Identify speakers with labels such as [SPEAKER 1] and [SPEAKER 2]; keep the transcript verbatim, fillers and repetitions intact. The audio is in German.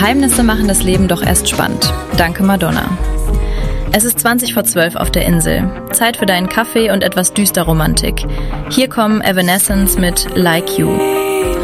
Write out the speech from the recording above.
[SPEAKER 1] Geheimnisse machen das Leben doch erst spannend. Danke Madonna. Es ist zwanzig vor zwölf auf der Insel. Zeit für deinen Kaffee und etwas düster Romantik. Hier kommen Evanescence mit Like You.